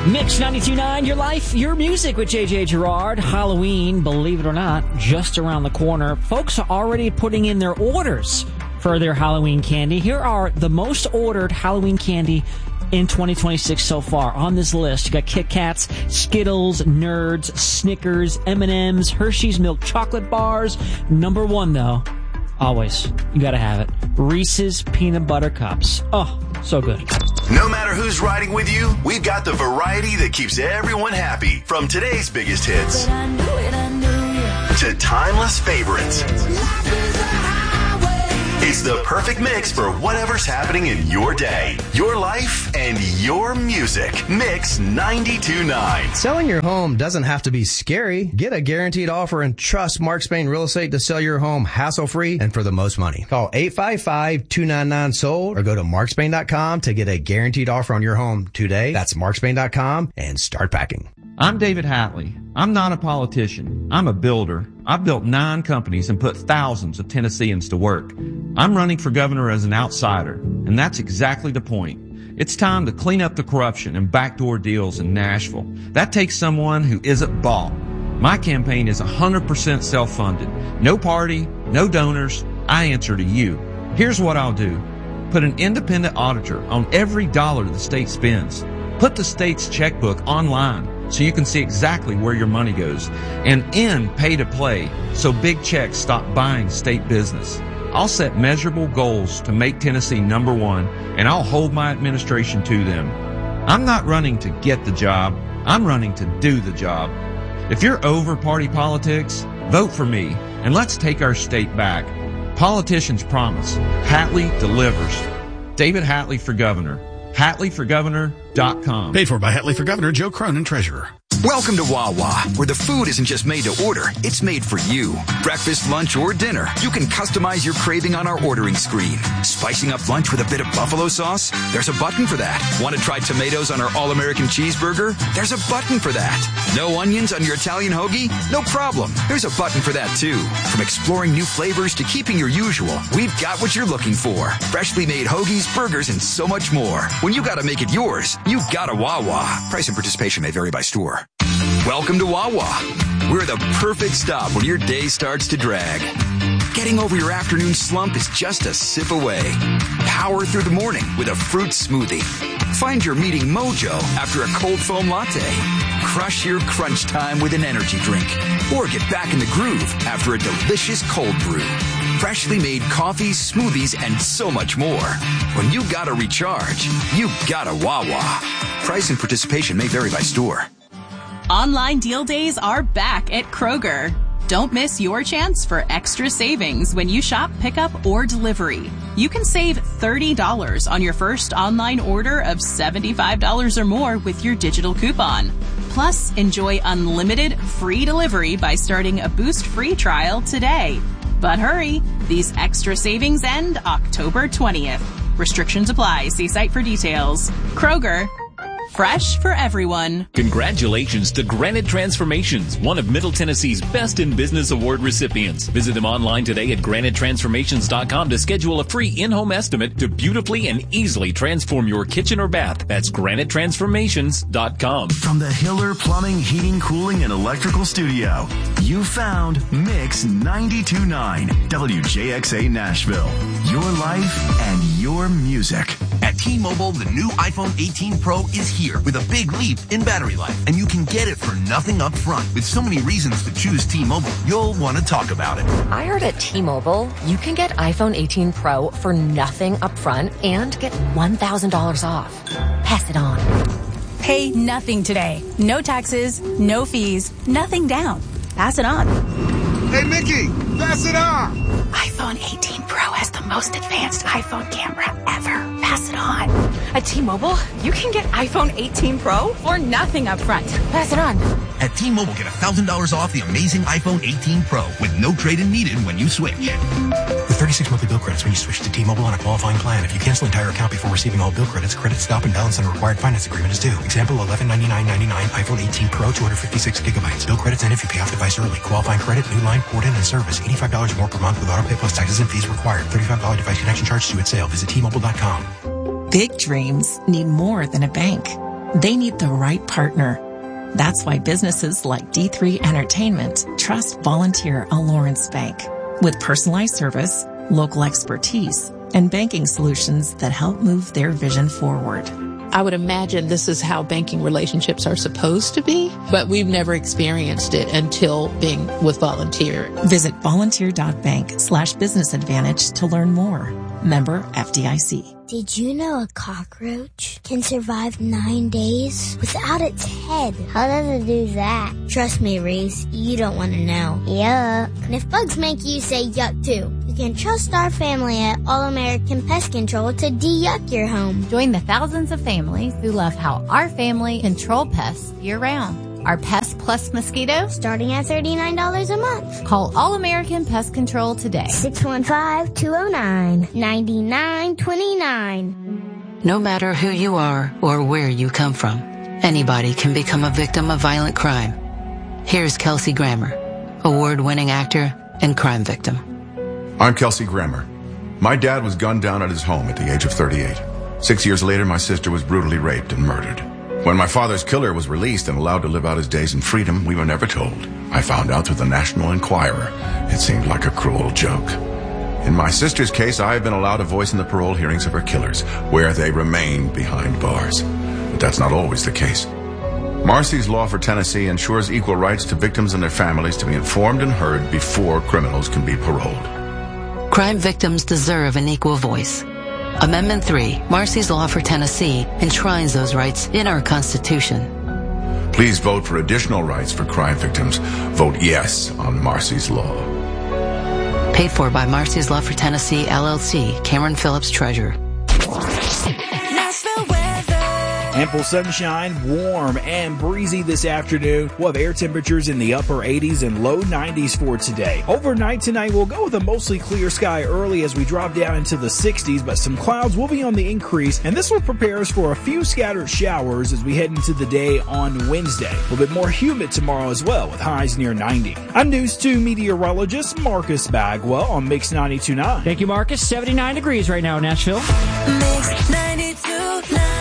Mix 92.9, your life, your music with JJ Gerard. Halloween, believe it or not, just around the corner. Folks are already putting in their orders for their Halloween candy. Here are the most ordered Halloween candy in 2026 so far. On this list, you got Kit Kats, Skittles, Nerds, Snickers, M&M's, Hershey's milk chocolate bars. Number one, though, always, you gotta have it, Reese's peanut butter cups. Oh, so good. No matter who's riding with you, we've got the variety that keeps everyone happy. From today's biggest hits to timeless favorites. It's the perfect mix for whatever's happening in your day, your life, and your music. Mix 92.9. Selling your home doesn't have to be scary. Get a guaranteed offer and trust Mark Spain Real Estate to sell your home hassle-free and for the most money. Call 855-299-SOLD or go to markspain.com to get a guaranteed offer on your home today. That's markspain.com and start packing. I'm David Hatley. I'm not a politician. I'm a builder. I've built 9 companies and put thousands of Tennesseans to work. I'm running for governor as an outsider, and that's exactly the point. It's time to clean up the corruption and backdoor deals in Nashville. That takes someone who isn't bought. My campaign is 100% self-funded. No party, no donors. I answer to you. Here's what I'll do. Put an independent auditor on every dollar the state spends. Put the state's checkbook online so you can see exactly where your money goes, and end pay to play so big checks stop buying state business. I'll set measurable goals to make Tennessee number one, and I'll hold my administration to them. I'm not running to get the job. I'm running to do the job. If you're over party politics, vote for me, and let's take our state back. Politicians promise. Hatley delivers. David Hatley for governor. HatleyForGovernor.com. Paid for by Hatley for Governor, Joe Cronin, Treasurer. Welcome to Wawa, where the food isn't just made to order, it's made for you. Breakfast, lunch, or dinner, you can customize your craving on our ordering screen. Spicing up lunch with a bit of buffalo sauce? There's a button for that. Want to try tomatoes on our all-American cheeseburger? There's a button for that. No onions on your Italian hoagie? No problem. There's a button for that, too. From exploring new flavors to keeping your usual, we've got what you're looking for. Freshly made hoagies, burgers, and so much more. When you gotta make it yours, you gotta Wawa. Price and participation may vary by store. Welcome to Wawa. We're the perfect stop when your day starts to drag. Getting over your afternoon slump is just a sip away. Power through the morning with a fruit smoothie. Find your meeting mojo after a cold foam latte. Crush your crunch time with an energy drink. Or get back in the groove after a delicious cold brew. Freshly made coffees, smoothies, and so much more. When you gotta recharge, you gotta Wawa. Price and participation may vary by store. Online deal days are back at Kroger. Don't miss your chance for extra savings when you shop pickup or delivery. You can save $30 on your first online order of $75 or more with your digital coupon. Plus, enjoy unlimited free delivery by starting a Boost free trial today. But hurry, these extra savings end October 20th. Restrictions apply. See site for details. Kroger. Fresh for everyone. Congratulations to Granite Transformations, one of Middle Tennessee's Best in Business Award recipients. Visit them online today at granitetransformations.com to schedule a free in-home estimate to beautifully and easily transform your kitchen or bath. That's granitetransformations.com. From the Hiller Plumbing, Heating, Cooling, and Electrical Studio, you found Mix 92.9 WJXA Nashville. Your life and your music. At T-Mobile, the new iPhone 18 Pro is here with a big leap in battery life, and you can get it for nothing up front. With so many reasons to choose T-Mobile, you'll want to talk about it. I heard at T-Mobile, you can get iPhone 18 Pro for nothing up front and get $1,000 off. Pass it on. Pay nothing today. No taxes, no fees, nothing down. Pass it on. Hey, Mickey, pass it on. iPhone 18 Pro has the most advanced iPhone camera ever. Pass it on. At T-Mobile, you can get iPhone 18 Pro for nothing up front. Pass it on. At T-Mobile, get $1,000 off the amazing iPhone 18 Pro with no trade-in needed when you switch. With 36 monthly bill credits when you switch to T-Mobile on a qualifying plan. If you cancel an entire account before receiving all bill credits, credit stop and balance on a required finance agreement is due. Example, $1199.99 iPhone 18 Pro, 256 gigabytes. Bill credits end if you pay off device early. Qualifying credit, new line, port-in, and service. $85 more per month with autopay plus taxes and fees required. $35 device connection charge due at sale. Visit T-Mobile.com. Big dreams need more than a bank. they need the right partner. That's why businesses like D3 Entertainment trust Volunteer Alliance Bank with personalized service, local expertise, and banking solutions that help move their vision forward. I would imagine this is how banking relationships are supposed to be, but we've never experienced it until being with Volunteer. Visit volunteer.bank/business advantage to learn more. Member FDIC. Did you know a cockroach can survive 9 days without its head? How does it do that? Trust me, Reese, you don't want to know. Yuck. And if bugs make you say yuck too, you can trust our family at All American Pest Control to de-yuck your home. Join the thousands of families who love how our family control pests year-round. Our Pest Plus mosquito, starting at $39 a month. Call All American Pest Control today. 615-209-9929. No matter who you are or where you come from, anybody can become a victim of violent crime. Here's Kelsey Grammer, award-winning actor and crime victim. I'm Kelsey Grammer. My dad was gunned down at his home at the age of 38. 6 years later, my sister was brutally raped and murdered. When my father's killer was released and allowed to live out his days in freedom, we were never told. I found out through the National Enquirer. It seemed like a cruel joke. In my sister's case, I have been allowed a voice in the parole hearings of her killers, where they remain behind bars. But that's not always the case. Marcy's Law for Tennessee ensures equal rights to victims and their families to be informed and heard before criminals can be paroled. Crime victims deserve an equal voice. Amendment 3, Marcy's Law for Tennessee, enshrines those rights in our Constitution. Please vote for additional rights for crime victims. Vote yes on Marcy's Law. Paid for by Marcy's Law for Tennessee, LLC, Cameron Phillips, Treasurer. Ample sunshine, warm and breezy this afternoon. We'll have air temperatures in the upper 80s and low 90s for today. Overnight tonight, we'll go with a mostly clear sky early as we drop down into the 60s, but some clouds will be on the increase, and this will prepare us for a few scattered showers as we head into the day on Wednesday. A little bit more humid tomorrow as well, with highs near 90. I'm News 2 meteorologist Marcus Bagwell on Mix 92.9. Thank you, Marcus. 79 degrees right now in Nashville. Mix 92.9.